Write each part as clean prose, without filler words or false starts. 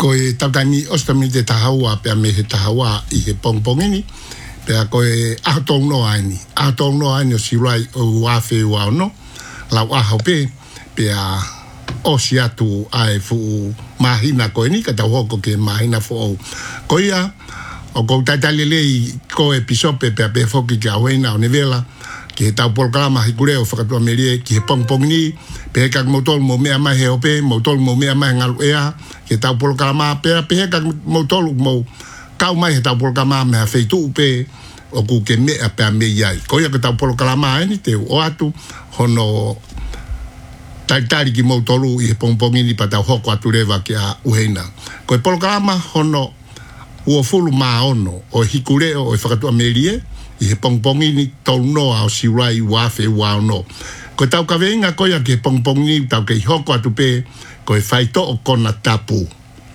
ko e tautani ostami te tahaua pe me he tahaua I he pongpongini pe ko e atong no ani o sirai o wafe wa no la wa hope pe a osiatu ai fu mahina ko ni ka hoko ke mahina fo ko ia o ko tatalele ko episope pe foki ka wena o nevela ke tau programa hikure o whakatua merie ki he pongpong ni pe kak motol mo mea mai he ope motol mo mea mai ngalu ea ke tau programa pe kak motol mo kau mai he tau programa me ha feitu upe o ku ke mea pe me iai ko ia ke tau programa ni te o atu hono taitari ki motolu I he pongpong ni pa tau hoko atu rewa ki a uheina ko e programa hono ua fulu maa ono o hikure o whakatua merie I he pongpongi ni tauno au sirai wafe wa no. Ko tau ka venga ko ia ke pongpongi tau ke hoko atu pe ko e faito o kona tapu.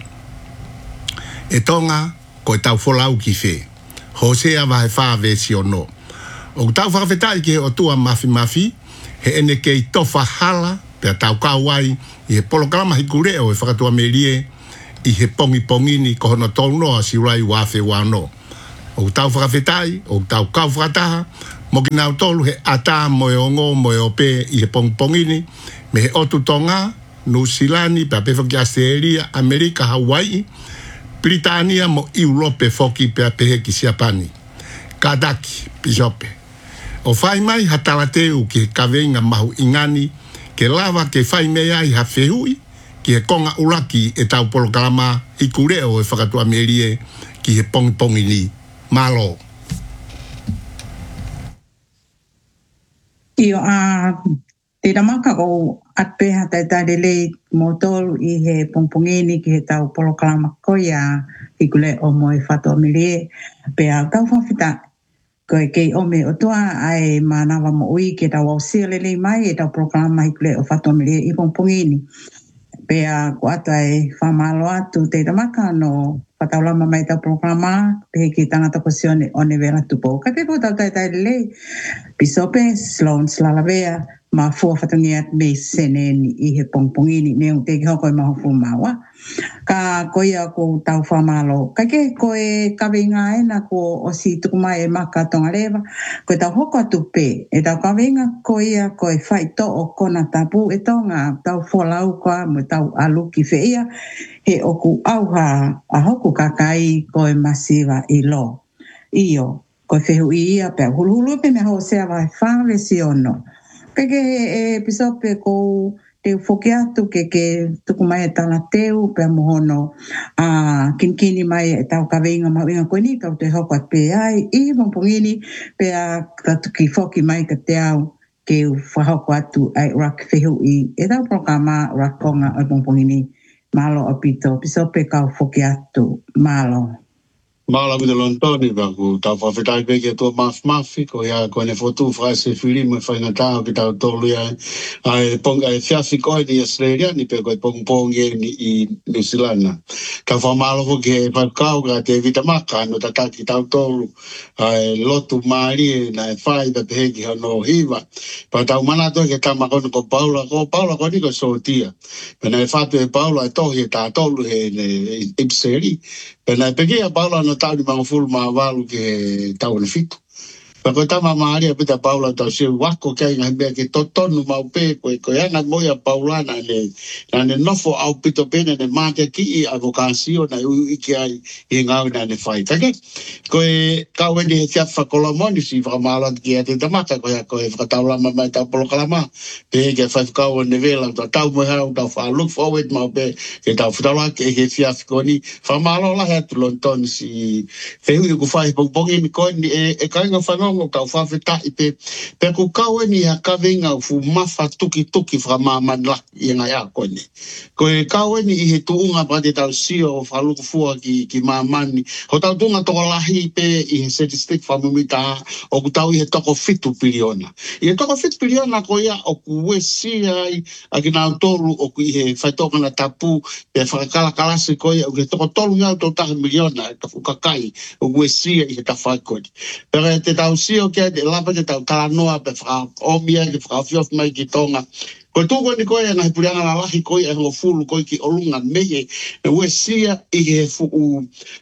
E tonga ko e tau folau ki fe. Hosea va he fa vesi o no. O tau whakawhetai ke o tua mafi he ene ke I tofa hala pe tau kawai I he polograma hikure o e whakatua merie I he pongi ni ko hono tauno au sirai wafe wa no. O tau whakawhetai, o tau kau whakataha, mo ki nau tolu he ata mo e ongo mo e ope I he pongpongini, me he otu tonga, Nusilani, pe whaki Australia, Amerika, Hawaii, Britania mo Europe whoki pe he ki Siapani. Kadaki, pisope. O whai mai hatalateu ki he kawenga mahu ingani, ke lava ke whai mea I ha whehui, ki he konga uraki e tau polokalama I kureo e whakatua merie ki he pongpongini. Malo. Io te ramaka o atpeha taitarele motolu I he pongpongini ki he tau polokalama koia I kule o moe whatoa mirie pe au tau whawhita koe kei ome o toa ai manawa mo ui ke tau au sialele mai e tau polokalama I kule o whatoa mirie I pongpongini pe a ko ata e whamalo atu te ramaka no Pataulama mai tau programa pe ki tangata kosione o ne vera tupo. Ka ke po tau tai le pisope Sloan Slalavea ma fua fatungiat me seneni I he pongpongini ne un te ki hoko I mahofu mawa. Ka koia ko tau whamalo. Ka ke koe kawinga ena ko o si tukumai e maka tonga rewa. Koe tau hoko atu pe. E tau kawinga koia koe whaito o kona tapu e tonga tau wholau koa mo tau aluki feia. He oku auha a hoku kakai koe masiva I lo. Iyo, koe whehu ia pe hulu pe me hau sea vai whawe si ono. Keke e pisope ko te whoke atu ke tuku mai e tala teu pe mohono kinkini mai e tau kawinga mawinga koe ni tau te hoko at pe ai I mompongini pe a tatuki whoki mai ka te au ke whahoko atu ai rak whehu I e tau programa rakonga o mompongini. Malo apito, pisope kau whoki atu, malo. Mala with the Lontoni, Baku, Tapa Fitai Beke to Mafi, Koya, Kone Fotu, Frase, Filim, Fina Tau, Kita Toluya, I Ponga, Fiafi Koi, the Australia, Nipeko, Pong Pong, New Zealand. Kafa Malo, Pakau, David Amaka, no Tataki Tau, I Lotu Mari, and I find that Hegi no Hiva. But I Manato, Tamako, Paula, Conico, so dear. When I fought with Paula, I told you that I told you in Ipseri. Pena peke a Paula no tau ni mangfulu mawalu ke tau na fitu. Pako tama maari a pita Paula tau se wako kia inga hibea ke totonu maupe koe anga moia Paulana ne nofo au pito pene ne mate ki I avokasio na iki ai I ngau na ne whai. Take, koe kaweni he tia whakolomoni si whakamala ki a te tamata koe whakataulama mai tau polokalama. Pe ke whaifukau ne vela tau mo hau tau wha look forward maupe ke tau whutawa ke he tia whakoni. Whamalo la he tu lontoni si whehu I ku whai pongpongi mi koe ni e kainga whanongo kau whawheta I pe ku kaweni ha kawenga fu mafa tuki whamaman la I ngai a koe ni. Koe kaweni I he tuunga pati tau sio o whaluku fua ki mamani. Ho tau tunga toko lahi pe I he statistic whamumita o ku tau I he toko 5 piliona. I he toko 5 piliona koe ia o ku wesi ai a ki nau toru o ku I he whaitoka na tapu pe whakakala kalasi koe ia o ku he toko tolu ngau tau taha miliona ka fukakai o ku wesi I he tawhai koe. Pero te tau sio kia te lapa te tau talanoa pe wha omia ki wha fiof mai ki tonga Ko tōko ni koe ngai purianga la lahi koe e ngo fulu koe ki olunga meye e ue sia i he fuu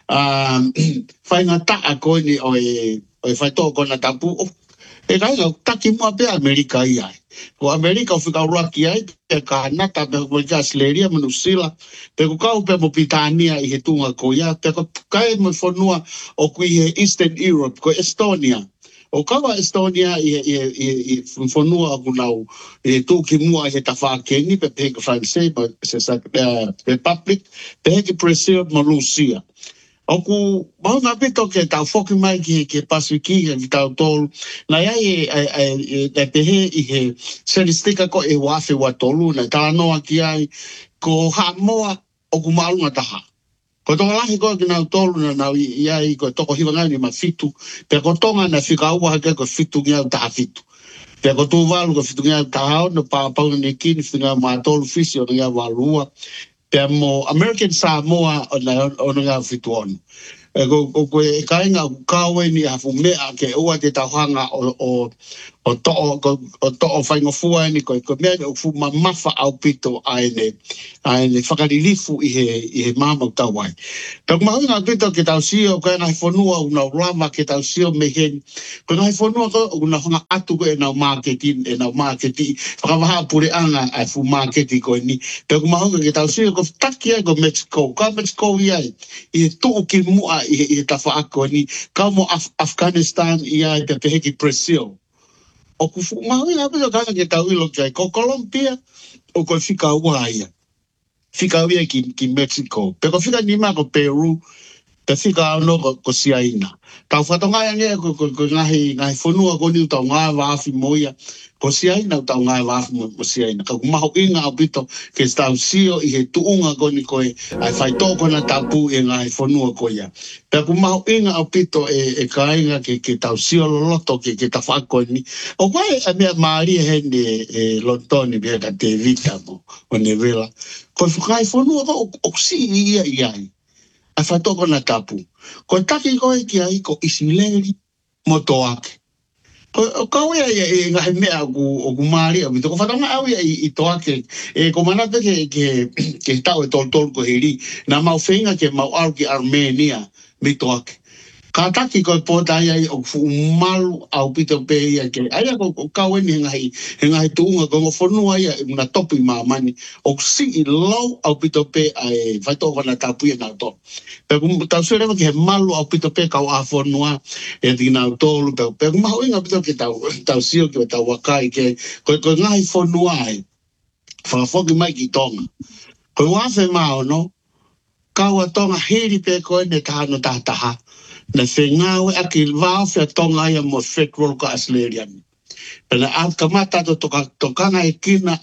whainga taa koe ni o e whaitoa kona tapu e kai ngau taki mua pe Amerika i ai. Ko Amerika o whika uraki ai pe ka nata pe ko ka Sleria manusila pe ko kau pe mo Pitania i he tunga ko ia pe ko kai mo fonua o kui he Eastern Europe ko Estonia. O kawa Estonia i fonua o kunau e tuki mua i he tawhakengi pe peke Francais pa se sa Republic pe heke Brazil ma Lucia. O ku maunga pito ke tau whoki mai ke Pasifiki ke tau tolu na iai e pehe i he selistika ko e wafe wa tolu na tala noa ki ai ko ha moa o ku maunga taha. Ko tonga lahi ko ki nau tolu na nau iai ko toko hiwa ngai ni ma fitu pe ko tonga na whika ua hake ko fitu ngiau taha fitu. Pe ko tu walu ko fitu ngiau taha no pa paunga ni kini fitu ngiau maa tolu fisi o ngiau walua. Pe mo American Samoa o nga fitu onu. Ko e kainga kawe ni hafu mea ke ua te tauhanga o to'o whaingofua ni ko mea o fu mamafa au pito aene whakarilifu i he mamau tauai. Pek maunga pito ke tau sio ko e ngai whanua una urama ke tau sio mehen. Ko ngai whanua ko una honga atu ko e nau marketing whakamaha pure anga ai fu marketing ko ni. Pek maunga ke tau sio ko taki ai ko Mexico. Ka Mexico iai i he tuu ki mua i he tafa ako ni. Ka mo Afghanistan iai pe peheki Brazil. O ku maui na pito kanga ke tau ilo kai ko Colombia o ko fika ua ia. Fika ua ki Mexico. Pe ko fika nima ko Peru, pe fika ano ko Siaina. Tau whatonga ia ngea ko ngahi whanua ko ni tau ngā waafi moia. Ko Siaina tau ngā waafi mo Siaina. Ka kumaho inga au pito ke tau sio i he tuunga ko ni koe ai whaitō kona tapu e ngahi whanua ko ia. Pe kumaho inga au pito e kainga ke tau sio loloto ke tawhako ni. O koe a mea maari hene e lontoni mea ka te vita mo o ne vela. Ko whakai whanua ko o si ia iai. A whaitō kona tapu. Ko taki koe ki ai ko Isileri mo toake. O kawe e ngahi mea o kumari a mito. Ko whatanga au i toake. Ko manate ke tau e tol ko hiri. Na mau whenga ke mau au ki Armenia mi toake. Ka taki ko pota ia o malu au pito pe ia ke. Aia ko kawe ni he ngahi tuunga ko ngofonua ia una topi mamani. O si i lau au pito pe ai whaito kona tapu ia nau to. Pe kum tau sure ke he malu au pito pe kau a fonua e di nau tolu. Pe kum hau inga pito ke tau sio ke tau wakai ke. Ko ngahi fonua ai. Whakafoki mai ki tonga. Ko wafe mao no. Kau a tonga hiri pe koe ne tahano tahataha. Na whengawe aki wāo whia tonga ia mo federal ka Australian. Pena a kamata to tokanga e kina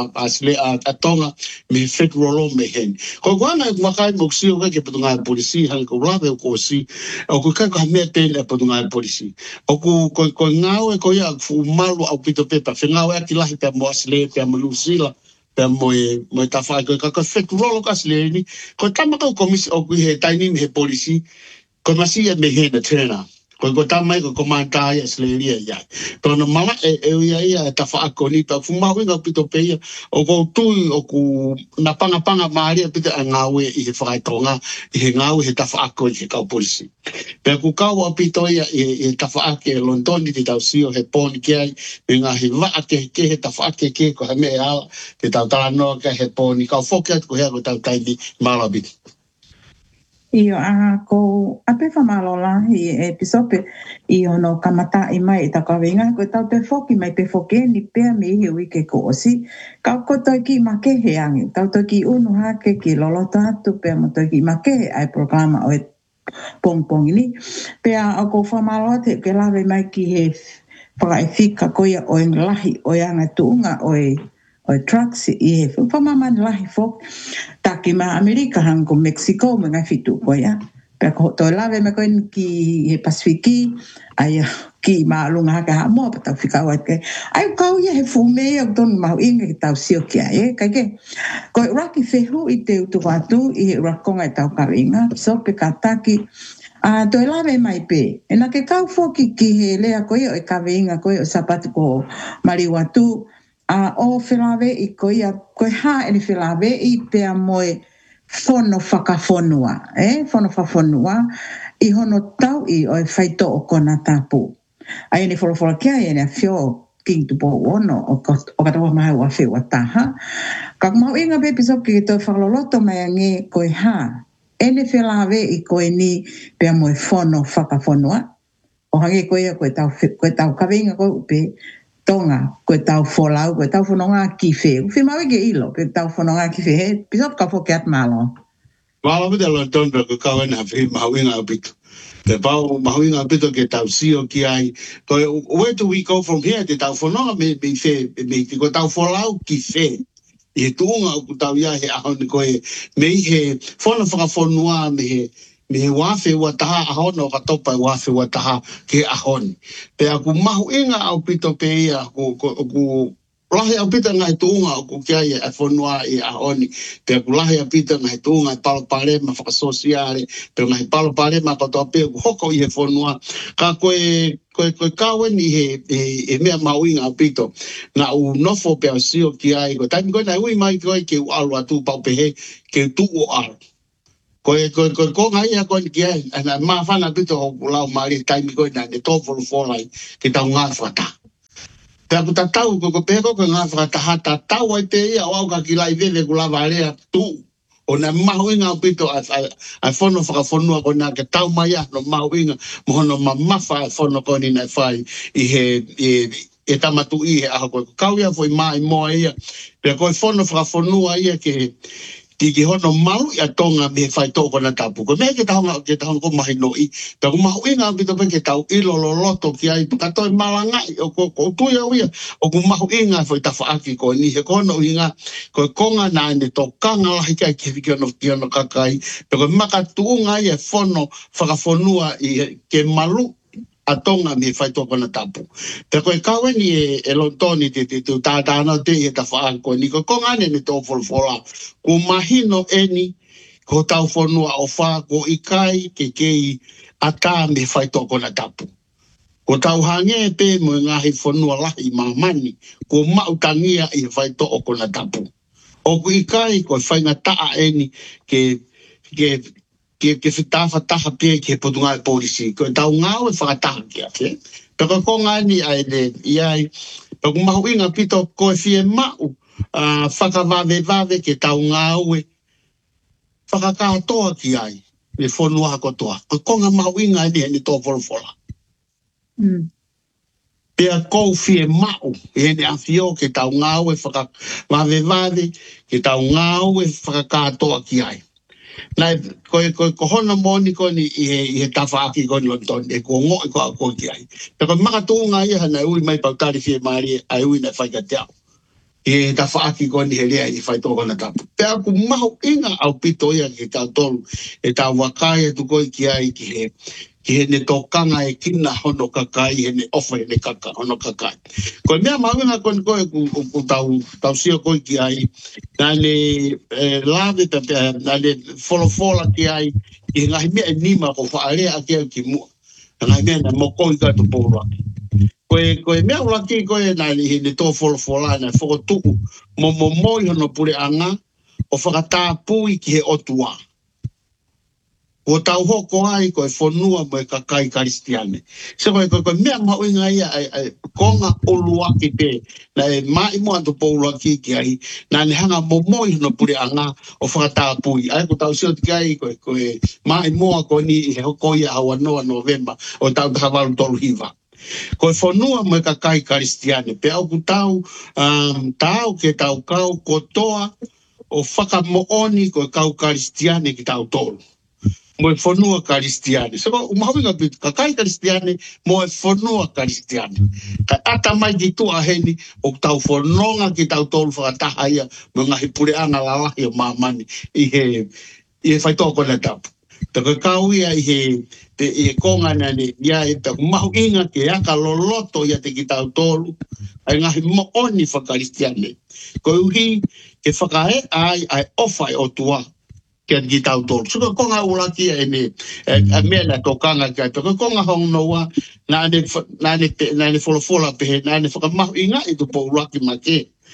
a tonga me federal o me hen. Ko wana e wakai moksio ke patunga polisi hang ko rawe o ko si o ko ka me tele patunga polisi. O ko ngawe ko ia fu malu au pito pepa whengawe aki lahi pe mo Australia pe mo Lusila. Pe mo ta fa ko ka federal ka Australia ko tamaka komisi o he taini he polisi. Ko masia me he na tena. Ko tamai ko komanta ia Australia ia. Tono mama ia ta fa ko ni pa fuma winga pito pe o ko tui o ku na panga maria pito ngawe i he fa tonga i he ngawe he ta fa ko i ka polisi. Pe ku ka wa pito ia i ta fa ke London ti tau sio he pon ki ai nga he va ke he ta fa ke ko me ala te tau no ke he pon ka foket ko he ko tau tai ni malabi. Iyo ko ape whamalola i episope i ono kamata i mai i takawenga ko tau te whoki mai pe whoke ni pea me i hui ke ko osi. Kau ko toi ki make he angi. Tau toi ki unu hake ki loloto atu pea mo toi ki make he ai programa o e pongpong ini. Pea o ko whamaloa te ke lawe mai ki he whakaifika koia o e lahi o e anga tuunga o e trucks i he whamamani lahi whok. Taki ma Amerika hang ko Mexico me ngai fitu ko ya. Pe ko to lave me ko ki he Pasifiki ai ki ma lunga ka mo pa ta fika wa ke. Ai ka u he fume o don ma inga ki tau sio ki ai ka ke. Ko raki fehu i te utu watu i rakonga tau ka inga so pe ka taki to lave mai pe. Ena ke kau foki ki he lea ko e ka inga ko o sapatu ko mari watu o whilawe I koe ha ene whilawe I pea moe fono whakafonua, fono whakafonua I hono tau I o whaito o kona tapu. Ai ene wholofola kia ene a whio king tupo ono o katawa maha ua whiwa taha. Ka mau inga pe piso ki toi whakaloloto mai ange koe ha. Ene whilawe I koe ni pea moe fono whakafonua. O hange koe tau kawinga koe upe tonga koe tau wholau, koe tau whanonga ki whe. Uwhi mawe ke ilo, koe tau whanonga ki whe. He piso ka whoke at malo. Wala mida lo tonga ko kawana whi mahuinga apitu. Te pau mahuinga apitu ke tau sio ki ai. Koe, where do we go from here? Te tau whanonga me whe, me ko tau wholau ki whe. I he tuunga o ku tau ia he ahoni koe, me I he whona whakawhonua me he wafe ua taha ahona o katopa wafe ua taha ke ahoni. Pea ku mahuinga au pito pe ia, ku lahe au pita ngai tuunga o ku kia ia whonua I ahoni. Pea ku lahe au pita ngai tuunga I palopare ma whakasosiare, pea ngai palopare ma katoa pea ku hoko I he whonua. Ka koe kawen I he mea mahuinga au pito. Na u nofo pea sio ki ai, ko taimi koe na ui mai koe ke u alu atu pau pehe, ke tu o alu. Koe ngai a koe ki ai, ana maa whana pito o lau maari taimi koe na ne tōwholu wholai ke tau ngā whata. Pea ku tatau, ko pehe koe ngā whata hata tau ai te ia o au ka ki lai veve ku lava area tu. O na mahuinga o pito a whono whakawhonua ko na ke tau mai no mahuinga mohono ma mawha whono koe ni nai whai I he tamatu I he aho koe. Kau ia foi mai moa ia. Pea koe whono whakawhonua ia ke ki hono mau ia tonga me whai tōko na tapu. Ko mea ke tahonga ko mahi noi. Pea ko mahu inga pito pe ke tau ilo loloto ki ai. Katoe malangai o ko tuia uia. O ko mahu inga whai tawhaaki ko ni he kono inga. Ko konga na ane tō kanga lahi kai ki ono kakai. Pea ko maka tuunga ia whono whakawhonua I ke malu a tonga me whai tōko na tapu. Pea koe kaweni e lontoni te tātāna te he tawhaaki ko ni. Ko konga ane ne tō wholwhola. Ko mahino eni, ko tau whanua o wha, ko ikai ke kei ata me whai tōko na tapu. Ko tau hange pe mo ngahi whanua lahi mamani, ko mautangia I whai tōko na tapu. O ko ikai ko whainga taa eni ke whitafa taha pe ke potunga I polisi. Ko tau ngau whakataha ki ake. Peka ko ngani ai le iai, peka mahu inga pito ko fie mau, whakawave ke tau ngāue whakakatoa ki ai me whonua hako toa. Ko konga mahuinga ni tō wholwhola. Pea kou fie mau ni a whio ke tau ngāue whakawave ke tau ngāue whakakatoa ki ai. Nai ko hona moni ko ni I he tawhaaki ko ni lonton e ko ngoi ko a ko ki ai. Pea ko makatūnga ia hana ui mai pautari fie maari ai ui na whaikateau. E ta whaaki ko ni he rea I whai tōko na tapu. Pea ku mahu inga au pito ia ki tau tolu. E tau wakai tu koi ki ai ki he ne tōkanga e kina hono kakai, he ne ofa he ne kaka, hono kakai. Ko mea mahu inga ko ni koe ku tau sio koi ki ai. Nā ne lawe pepea, nā ne wholofola ki ai. I ngahi mea nima ko whaarea ki au ki mua. Ngahi mea na mokoi ka tu pōraki. Koe mea ulaki koe nā ni tō wholofola nā whakotuku mo moi hono pure anga o whakatāpui ki he otua. Ko tau hoko ai koe whonua mo e kakai karistiane. Se koe mea mauinga ia konga oluaki pe nā e mai mua to pōulaki ki ai nā ne hanga mo moi hono pure anga o whakatāpui. Ai ko tau siot ki ai koe mai mua ko ni he hoko ia hawa noa Novemba o tau tahawaru tolu hiva. Ko whanua mai ka kai karistiane. Pe au ku tau ke tau kau kotoa o whakamooni ko kau karistiane ki tau tolu. Mo e whanua karistiane. So umahawinga bitu, ka kai karistiane mo e whanua karistiane. Ka ata mai ki tua heni o tau whanonga ki tau tolu whakataha ia mo ngahi pureanga lalahi o mamani I he whaitoko na tapu. Taka kau ia I he konga nane ia e taku mahu inga ke aka loloto ia te ki tau tolu ai ngahi mooni whakaristiane. Ko uhi ke whakahe ai ofai o tua ke ki tau tolu. Suka konga ulaki e mea na tokanga kia. Taka konga hong noa nane wholofola pehe nane whakamahu inga I tu po ulaki ma ke.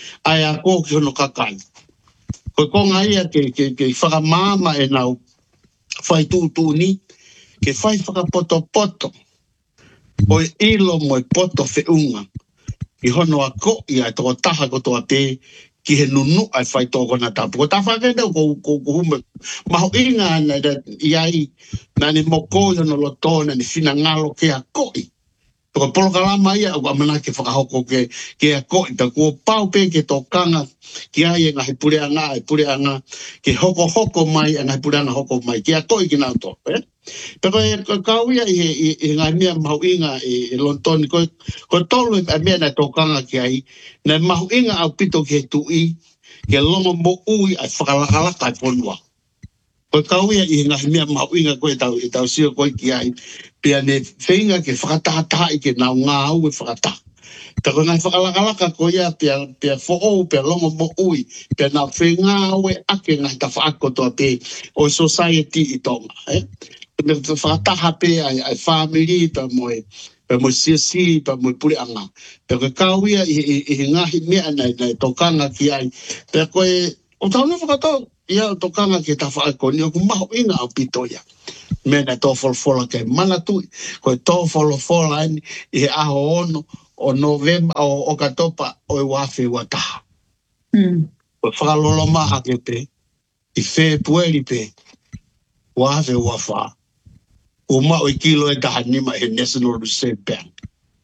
ai a ko ki no kakai ko konga ia ke whakamama e nau whai tūtū ni ke whai whakapoto o ilo mo e poto whiunga i hono a ko i a toko taha ko toa te ki he nunu ai whai tōko na tapu ko ta whakenda ko hume maho inga ana i ai na ni moko i hono loto na ni whina ngalo ke a koi ko polokalama ia o amana ke whakahoko ke a koi ta kua pau pe ke tōkanga ki ai e ngahi pureanga ke hoko mai e ngahi pureanga hoko mai ke a koi ki nau tō pero e kauia i ngai mea mahu inga e lontoni ko tolu e mea na tōkanga ki ai na mahu inga au pito ke tui ke longo mo ui ai whakalakalaka i ponua ko kauia i ngai mea mahu inga ko e tau sio ko ki ai pia ne whenga ke whakataha i ke nau ngā au e whakataha ka ko ngai whakalakalaka ko ia pia who'ou pia longo mo ui pia nau whenga au e ake ngai ta whaako toa pe o society i tonga me whakataha pe ai family pa mo sisi pa mo pureanga pe ko kauia i ngahi mea nei tokanga ki ai pe ko o tauna whakatau ia tokanga ki ta whaako ni o kumaho inga au pitoia mena tō wholofola ke mana tui ko tō wholofola i he aho ono o Novemba o katopa o e wafe wataha ko whakalolo maha ke pe i February pe wafe wafa o mao i kilo e taha nima he National Reserve Bank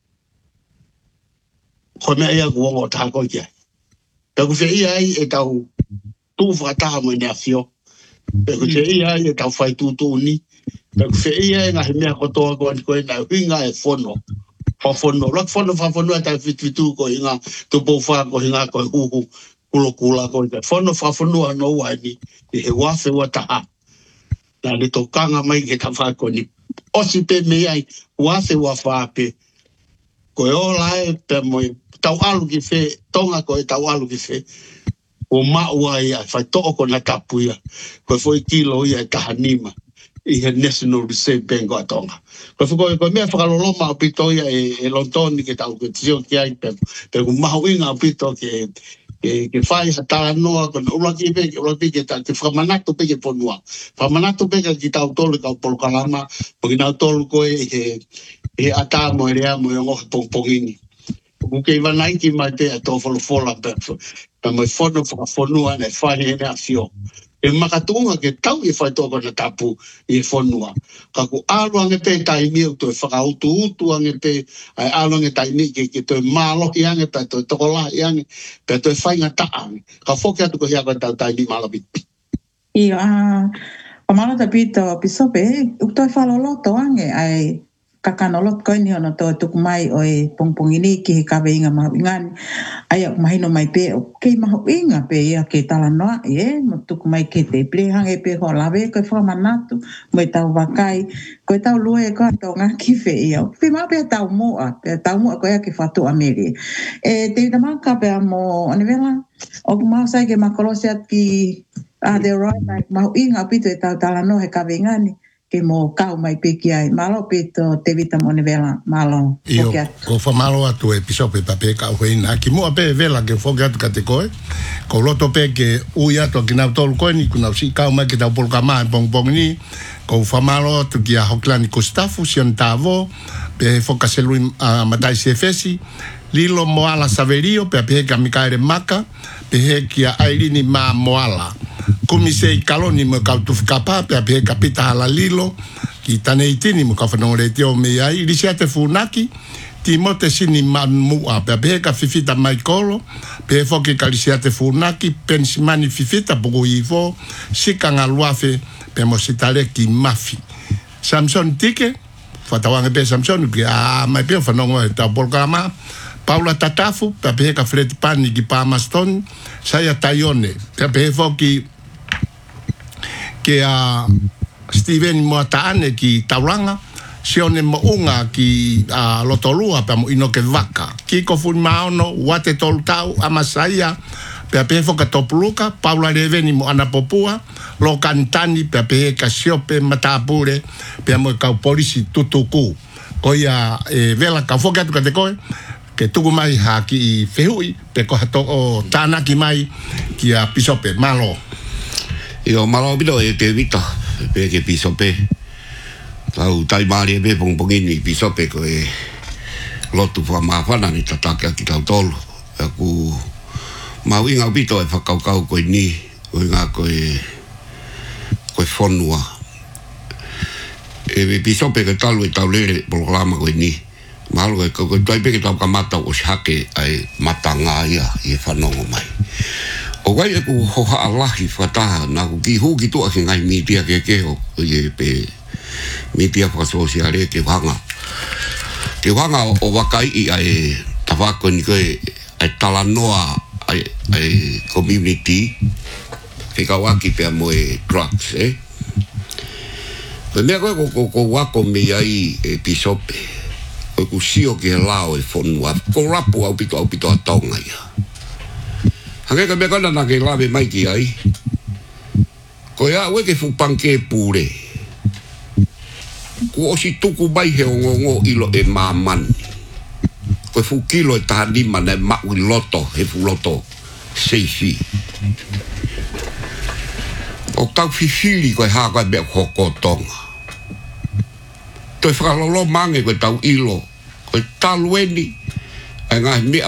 ko mea ia kuongo taha ko kia pe ku whi ia ai e tau tū whakataha mo i nea whio pe ku whi ia ai e tau whai tūtū ni pe ku whi ia ai ngahi mea kotoa ko e nai hinga e whono whafono e tau whitu ko hinga tupo wha ko hinga ko huhu kula ko i whafono anō ai ni he wafe wataha na le tokanga mai ke ta whako ni osi pe me ai wafe wafape ko e ola e pe mo tau alu ki whe tonga ko e tau alu ki whe o maua ia whai toko na tapuia ko e foi kilo ia e tahanima i he National Reserve Bank o tonga ko mea whakaloloma o pito ia e lontoni ke tau ke tio ki ai pe ku mahu inga o pito ke whai hatara noa ko na ulaki ke ta ke whakamanato pe ke ponua whakamanato pe ki tau tolu ka polokalama po ki nau tolu ko e ata mo e rea mo e ngohi pongpongini ku ke iwanai ki mai pe a tō wholofola pe mo e whono whakafonua ne whai e nea fio e makatunga ke tau i whai tōko na tapu i e whonua. Ka ku alo ange pe taimi au toi whakautu ange pe ai alo ange taimi ke toi mālohi ange pe toi tokolahi ange pe toi whainga taange. Ka whoki atu ko hiako tau taimi malapiti. Iyo, o malata pito pisope, toi whaloloto ange ai kakanolot ko ni ono to tukumai o e pongpongini ki he kawe inga mahu ingani ai ak mahino mai pe ke mahu inga pe ia ke tala noa mo tukumai ke te plehange pe ho lawe ko whamanatu mo e tau wakai ko e tau lue ko tau ngaki fe ia pe ma pe tau mua ko ia ke whatu ameri te tamaka pe mo anivela o kumasa ke makolosiat ki the right like mahu inga pito e tau tala noa he kawe ingani ke mo kau mai peki ai malo pito te vita mone vela malo io ko fa malo atu e pisope pape ka hoina ki mo ape vela ke foki atu kate koe ko loto pe ke uia to ki na tol koe ni kuna si kau mai ke ta pol kama pong ni ko fa malo atu ki a hoklani ko stafu si on tavo pe foka selui matai se fesi lilo moala saverio pe pe ka mikaere maka pe he ki a ailini ma moala kumisei kaloni mo kautu kapa pe kapita hala lilo ki tanei tini mo kafanore tio me ai lisiate funaki timote sini manmua pe ka fifita maikolo pe foki kalisiate funaki pensimani fifita buku ivo sikanga luafe pe mo sitale ki mafi Samson tike fatawange pe Samson ki mai pe fanongo ta polkama Paula Tatafu pe ka Fred Pani ki Pamaston saya Tayone pe foki ke a Steven Moataane ki Tauranga sione mo unga ki Lotolua pa mo inoke vaka ki ko fun maono wate toltau amasaya pe foka topuluka Paula Reveni mo anapopua lo kantani pe ka siope matapure pe mo ka polisi tutuku ko ia vela ka foka tu kate koe ke tuku mai ha ki fehui pe ko hato o tana ki mai ki a pisope malo io malo bido e te vita pe ke pisope tau tai mari pe pongpongini pisope ko e lotu fa ma fana ni tataka ki tau tolo aku mau inga bito e whakaukau koe ni o inga koe whonua e me pisope ke talu e tau lere programa koe ni mahalo e koe tai peke tau kamata o shake ai matanga ia i whanongo mai o wai e ku hoha alahi whataha na ku ki huki tua ki ngai mitia ke keho i pe mitia whasosiare ke wanga o wakai i ai tawako ni koe ai talanoa ai community ke kawaki pe moe drugs pe mea koe ko wako me ai e pisope koe ku sio ke lao e whonua ko rapu au pito atonga ia hange ka mea kana na ke lawe mai ki ai koe a ue ke fupanke pure ku osi tuku mai he ongongo ilo e mamani koe fu kilo e tahanima na e maui loto he fu loto seifi o tau fifili koe haa koe mea hokotonga toi whakalolo mange koe tau ilo koe talueni e ngai mea